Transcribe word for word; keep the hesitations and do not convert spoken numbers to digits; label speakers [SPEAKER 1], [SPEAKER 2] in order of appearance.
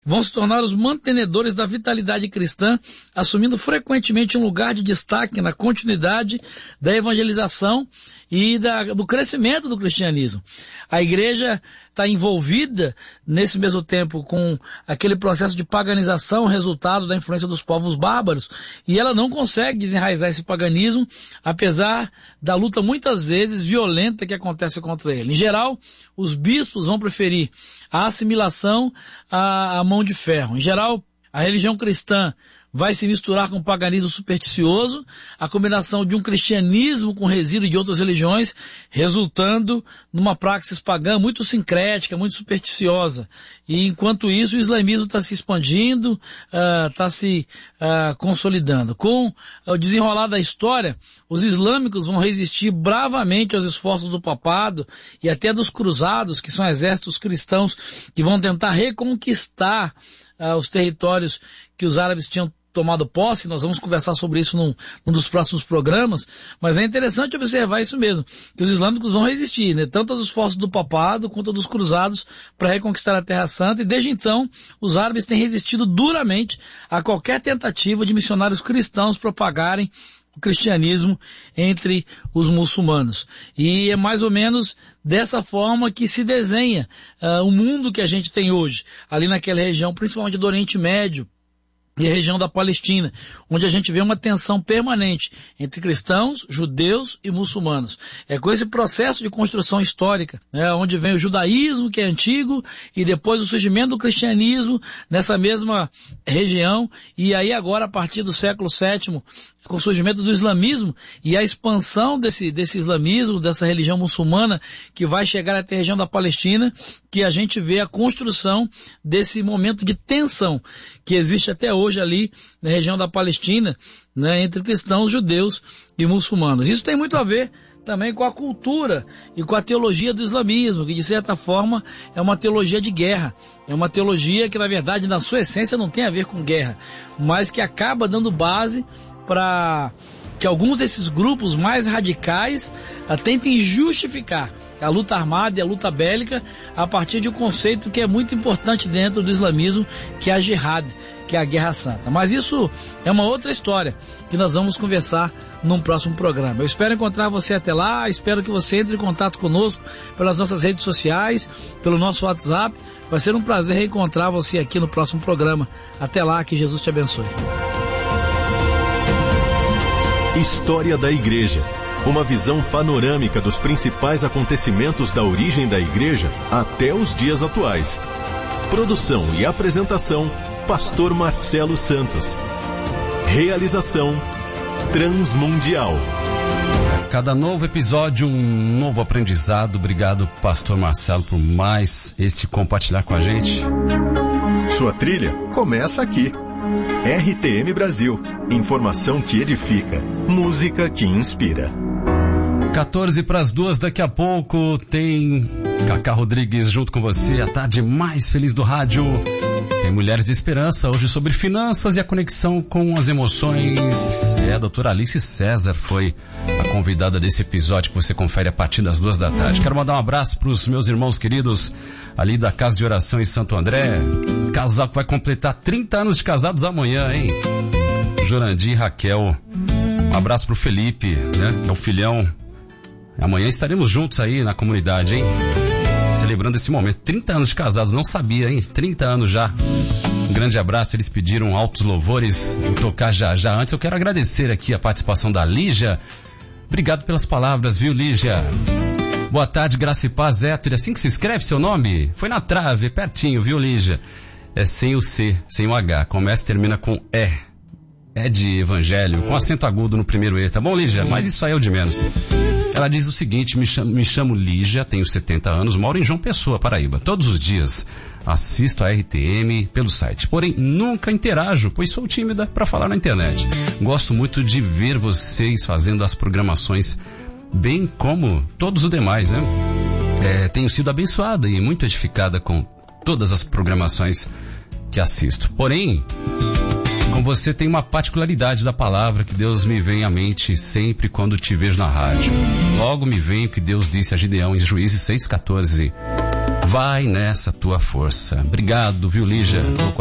[SPEAKER 1] vão se tornar os mantenedores da vitalidade cristã, assumindo frequentemente um lugar de destaque na continuidade da evangelização e da, do crescimento do cristianismo. A igreja está envolvida, nesse mesmo tempo, com aquele processo de paganização, resultado da influência dos povos bárbaros, e ela não consegue desenraizar esse paganismo, apesar da luta muitas vezes violenta que acontece contra ele. Em geral, os bispos vão preferir a assimilação à, à mão de ferro. Em geral, a religião cristã vai se misturar com o paganismo supersticioso, a combinação de um cristianismo com resíduo de outras religiões, resultando numa praxis pagã muito sincrética, muito supersticiosa. E enquanto isso, o islamismo está se expandindo, está uh, se uh, consolidando. Com o desenrolar da história, os islâmicos vão resistir bravamente aos esforços do papado e até dos cruzados, que são exércitos cristãos que vão tentar reconquistar uh, os territórios que os árabes tinham tomado posse. Nós vamos conversar sobre isso num, num dos próximos programas, mas é interessante observar isso mesmo, que os islâmicos vão resistir, né, tanto aos esforços do papado quanto dos cruzados para reconquistar a Terra Santa, e desde então os árabes têm resistido duramente a qualquer tentativa de missionários cristãos propagarem o cristianismo entre os muçulmanos. E é mais ou menos dessa forma que se desenha uh, o mundo que a gente tem hoje, ali naquela região, principalmente do Oriente Médio e a região da Palestina, onde a gente vê uma tensão permanente entre cristãos, judeus e muçulmanos. É com esse processo de construção histórica, né, onde vem o judaísmo, que é antigo, e depois o surgimento do cristianismo nessa mesma região, e aí agora, a partir do século sétimo, com o surgimento do islamismo e a expansão desse, desse islamismo, dessa religião muçulmana, que vai chegar até a região da Palestina, que a gente vê a construção desse momento de tensão que existe até hoje ali na região da Palestina, né, entre cristãos, judeus e muçulmanos. Isso tem muito a ver também com a cultura e com a teologia do islamismo, que de certa forma é uma teologia de guerra. É uma teologia que, na verdade, na sua essência não tem a ver com guerra, mas que acaba dando base para que alguns desses grupos mais radicais uh, tentem justificar a luta armada e a luta bélica a partir de um conceito que é muito importante dentro do islamismo, que é a jihad, que é a guerra santa. Mas isso é uma outra história que nós vamos conversar num próximo programa. Eu espero encontrar você até lá, espero que você entre em contato conosco pelas nossas redes sociais, pelo nosso WhatsApp. Vai ser um prazer reencontrar você aqui no próximo programa. Até lá, que Jesus te abençoe.
[SPEAKER 2] História da Igreja. Uma visão panorâmica dos principais acontecimentos da origem da Igreja até os dias atuais. Produção e apresentação, Pastor Marcelo Santos. Realização, Transmundial.
[SPEAKER 3] Cada novo episódio, um novo aprendizado. Obrigado, Pastor Marcelo, por mais esse compartilhar com a gente.
[SPEAKER 2] Sua trilha começa aqui. R T M Brasil. Informação que edifica. Música que inspira.
[SPEAKER 3] quatorze para as duas, daqui a pouco tem Cacá Rodrigues junto com você, a tarde mais feliz do rádio. Tem Mulheres de Esperança, hoje sobre finanças e a conexão com as emoções. É, a doutora Alice César foi a convidada desse episódio que você confere a partir das duas da tarde. Quero mandar um abraço para os meus irmãos queridos ali da Casa de Oração em Santo André. Casal que vai completar trinta anos de casados amanhã, hein? Jurandir e Raquel. Um abraço pro Felipe, né? Que é o filhão. Amanhã estaremos juntos aí na comunidade, hein? Celebrando esse momento. trinta anos de casados, não sabia, hein? trinta anos já. Um grande abraço, eles pediram altos louvores em tocar já já. Antes eu quero agradecer aqui a participação da Lígia. Obrigado pelas palavras, viu, Lígia? Boa tarde, Graça e Paz, Héctor. Assim que se escreve seu nome? Foi na trave, pertinho, viu, Lígia? É sem o C, sem o H. Começa e termina com E. É de evangelho, com acento agudo no primeiro E, tá bom, Lígia? Mas isso aí é o de menos. Ela diz o seguinte: me chamo, me chamo Lígia, tenho setenta anos, moro em João Pessoa, Paraíba. Todos os dias assisto a R T M pelo site, porém nunca interajo, pois sou tímida para falar na internet. Gosto muito de ver vocês fazendo as programações, bem como todos os demais, né? É, tenho sido abençoada e muito edificada com todas as programações que assisto. Porém, com você tem uma particularidade da palavra que Deus me vem à mente sempre quando te vejo na rádio. Logo me vem o que Deus disse a Gideão em Juízes seis, quatorze. Vai nessa tua força. Obrigado, viu, Lígia?